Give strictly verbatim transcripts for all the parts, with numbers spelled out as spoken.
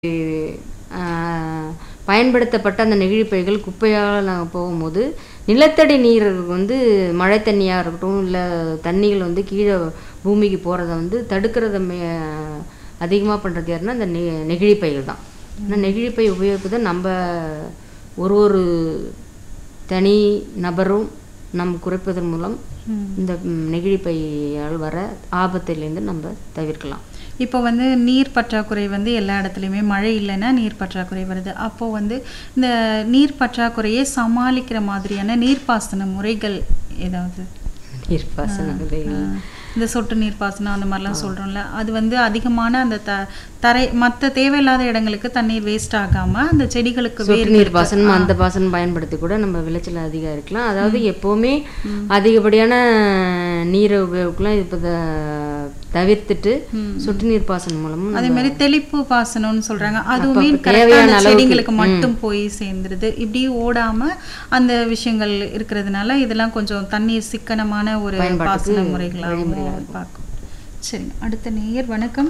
ஆ, பயன்படுத்தப்பட்ட அந்த நெகிழி பைகள் குப்பையால் நாங்கள் போகும்போது நிலத்தடி நீர் வந்து மழை தண்ணியாக இருக்கட்டும், இல்லை தண்ணிகள் வந்து கீழே பூமிக்கு போகிறத வந்து தடுக்கிறத மே அதிகமாக பண்ணுறது யாருன்னா இந்த நெ நெகிழி பைகள் தான். ஆனால் நெகிழி பை உபயோகிப்பதை நம்ம ஒரு ஒரு தனி நபரும் நம் குறைப்பதன் மூலம் இந்த நெகிழி பையால் வர ஆபத்திலேருந்து நம்ம தவிர்க்கலாம். இப்போ வந்து நீர் பற்றாக்குறை வந்து எல்லா இடத்துலையுமே மழை இல்லைன்னா நீர் பற்றாக்குறை வருது. அப்போது வந்து இந்த நீர் பற்றாக்குறையை சமாளிக்கிற மாதிரியான நீர்ப்பாசன முறைகள் ஏதாவது? நீர்ப்பாசன முறைகள் இந்த சொட்டு நீர்ப்பாசனம் அந்த மாதிரிலாம் சொல்கிறோம்ல, அது வந்து அதிகமான அந்த த தரை மற்ற தேவையில்லாத இடங்களுக்கு தண்ணீர் வேஸ்ட் ஆகாமல் அந்த செடிகளுக்கு சொட்டு நீர் பாசனம் அந்த பாசனம் பயன்படுத்தி கூட நம்ம விளைச்சல் அதிகரிக்கலாம். அதாவது எப்போவுமே அதிகப்படியான நீரை உபயோகிக்கலாம். இப்போ தவிர்த்துட்டு சொட்டு நீர் பாசனம் மூலமும் அதே மாதிரி தெளிப்பு பாசனம்னு சொல்றாங்க, அதுவுமே தேவையான செடிகளுக்கு மட்டும் போய் சேர்ந்துருது. இப்படி ஓடாம அந்த விஷயங்கள் இருக்கிறதுனால இதெல்லாம் கொஞ்சம் தண்ணீர் சிக்கனமான ஒரு பாசன முறைகளாக பார்க்கும். சரிங்க, அடுத்த நேயர். வணக்கம்.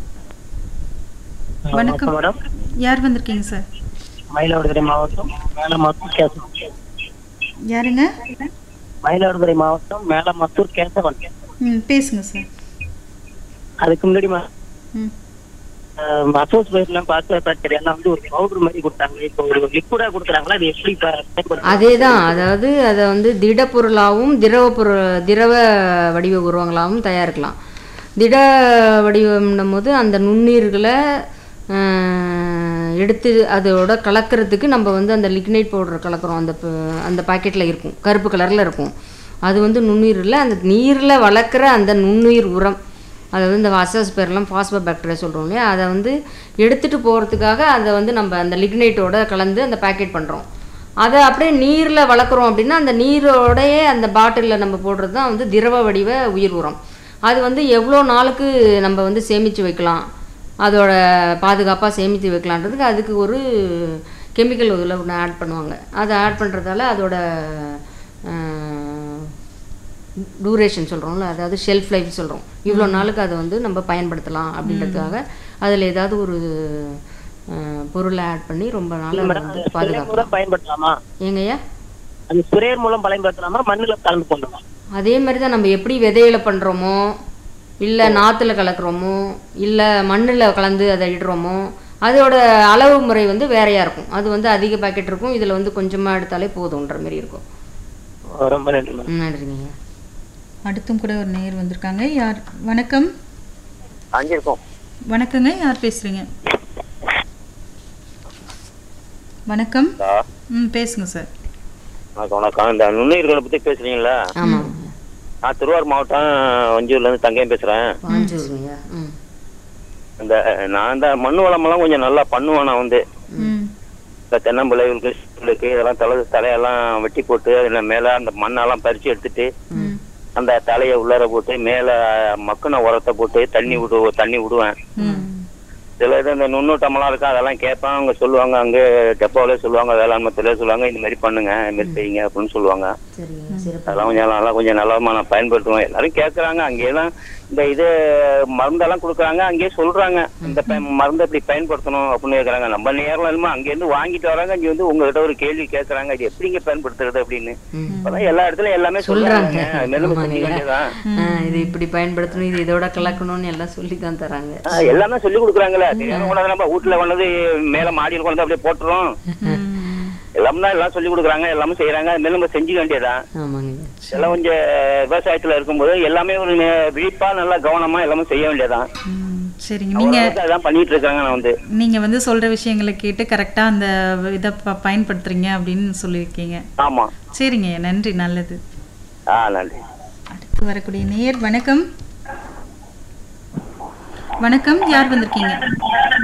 வணக்கம், யார் வந்திருக்கீங்க சார்? மயிலாடுதுறை மாவட்டம் மேலமத்தூர் கேசவன். யாருங்க? மயிலாடுதுறை மாவட்டம் மேலமத்தூர் கேசவன். ம், பேசுங்க சார். அதுக்கு முன்னாடி மசோஸ் பயிர்லாம் பார்த்து பார்த்தீங்கன்னா வந்து ஒரு பவுடர் மாதிரி கொடுத்தாங்க. இப்போ ஒரு லிக்விடா கொடுக்குறாங்களா, அது எப்படி? அதே தான், அதாவது அதை வந்து திடப்பொருளாகவும் திரவ பொருள் திரவ வடிவ உருவங்களாகவும் தயாரிக்கலாம். திட வடிவம்னும் போது அந்த நுண்ணீர்களை எடுத்து அதோட கலக்கிறதுக்கு நம்ம வந்து அந்த லிக்னைட் பவுடர் கலக்கிறோம். அந்த அந்த பாக்கெட்டில் இருக்கும், கருப்பு கலரில் இருக்கும். அது வந்து நுண்ணுயிரில் அந்த நீரில் வளர்க்குற அந்த நுண்ணுயிர் உரம், அதாவது இந்த அசஸ் பேர்லாம் பாஸ்போ பாக்டீரியா சொல்கிறோம் இல்லையா, அதை வந்து எடுத்துகிட்டு போகிறதுக்காக அதை வந்து நம்ம அந்த லிக்னைட்டோட கலந்து அந்த பேக்கெட் பண்ணுறோம். அதை அப்படியே நீரில் வளர்க்குறோம் அப்படின்னா அந்த நீரோடையே அந்த பாட்டிலில் நம்ம போடுறது தான் வந்து திரவ வடிவ உயிர் உரம். அது வந்து எவ்வளோ நாளுக்கு நம்ம வந்து சேமித்து வைக்கலாம், அதோட பாதுகாப்பாக சேமித்து வைக்கலான்றதுக்கு அதுக்கு ஒரு கெமிக்கல் இதில் ஒன்று ஆட் பண்ணுவாங்க. அதை ஆட் பண்ணுறதால அதோட டூரேஷன் சொல்கிறோம்ல, அதாவது ஷெல்ஃப் லைஃப் சொல்கிறோம், இவ்வளோ நாளுக்கு அதை வந்து நம்ம பயன்படுத்தலாம் அப்படின்றதுக்காக அதில் ஏதாவது ஒரு பொருளை ஆட் பண்ணி ரொம்ப நாள் வந்து பாதுகாக்கலாம். பயன்படுத்தலாமா ஏங்கய்யா? அது ஸ்ப்ரேயர் மூலம் பயன்படுத்தலாமா, மண்ணில் கலந்து போடணுமா? அதே மாதிரி தான், நம்ம எப்படி விதையில பண்ணுறோமோ, இல்லை நாற்றுல கலக்கிறோமோ, இல்லை மண்ணில் கலந்து அதை இடுறோமோ, அதோட அளவு முறை வந்து வேறையாக இருக்கும். அது வந்து அதிக பாக்கெட் இருக்கும், இதில் வந்து கொஞ்சமாக எடுத்தாலே போதுன்ற மாதிரி இருக்கும். ரொம்ப நன்றி. நன்றிங்க. அடுத்தும் கூட ஒரு நேயர் வந்திருக்காங்க. யார்? வணக்கம். வணக்கங்க, யார் பேசுறீங்க? வணக்கம். ம், பேசுங்க சார். வணக்கம். இந்த நுண்ணுயிர்களை பத்தி பேசுறீங்களா? ஆமாம், நான் திருவாரூர் மாவட்டம் வஞ்சூர்ல இருந்து தங்கையும் பேசுறேன். இந்த நான் இந்த மண் வளமெல்லாம் கொஞ்சம் நல்லா பண்ணுவேன். நான் வந்து இந்த தென்னம்பிள்ளைகளுக்கு இதெல்லாம் தலை தலையெல்லாம் வெட்டி போட்டு அதுல மேல அந்த மண்ணெல்லாம் பறிச்சு எடுத்துட்டு அந்த தலையை உள்ளார போட்டு மேல மக்குன உரத்தை போட்டு தண்ணி விடு தண்ணி விடுவேன். சில இது இந்த நுண்ணூட்டமெல்லாம் இருக்கும், அதெல்லாம் கேட்பேன். அவங்க சொல்லுவாங்க, அங்கே டெப்பாவிலே சொல்லுவாங்க, வேளாண்மை துறையில சொல்லுவாங்க, இந்த மாதிரி பண்ணுங்க, இந்த மாதிரி செய்யுங்க அப்படின்னு சொல்லுவாங்க. அதெல்லாம் கொஞ்சம் நல்லா கொஞ்சம் நல்லாமா நான் பயன்படுத்துவேன். எல்லாரும் கேட்கறாங்க. அங்கேயெல்லாம் இந்த இது மருந்தெல்லாம் கொடுக்குறாங்க, அங்கேயே சொல்றாங்க இந்த மருந்து எப்படி பயன்படுத்தணும் அப்படின்னு கேட்கறாங்க. நம்ம நேரில் இல்லாம அங்கேருந்து வாங்கிட்டு வராங்க, அங்கே வந்து உங்ககிட்ட ஒரு கேள்வி கேட்கறாங்க, இது எப்படிங்க பயன்படுத்துறது அப்படின்னு. இப்பதான் எல்லா இடத்துலயும் எல்லாமே சொல்றாங்க. இது இப்படி பயன்படுத்தணும், இது இதோட கலக்கணும்னு எல்லாம் சொல்லி தான் தராங்க. எல்லாமே சொல்லி கொடுக்குறாங்களே, நம்ம வீட்டுல கொண்டது மேல மாடியில் கொண்டு அப்படியே போட்டுரும். எல்லாம் தான் எல்லாம் சொல்லி கொடுக்குறாங்க, எல்லாமே செய்யறாங்க. அது மாதிரி நம்ம செஞ்சுக்க வேண்டியதான். எல்லாம் கொஞ்சம் விவசாயத்துல இருக்கும்போது எல்லாமே ஒரு விழிப்பா நல்லா கவனமா எல்லாமே செய்ய வேண்டியதான். சரிங்க, நீங்க அதான் பண்ணிட்டு இருக்காங்க. நான் வந்து நீங்க வந்து சொல்ற விஷயங்களை கேட்டு கரெக்டா அந்த இதை பயன்படுத்துறீங்க அப்படின்னு சொல்லியிருக்கீங்க. ஆமா, சரிங்க, நன்றி, நல்லது. ஆ, நன்றி. அடுத்து வரக்கூடிய நேயர். வணக்கம். வணக்கம், யார் வந்திருக்கீங்க?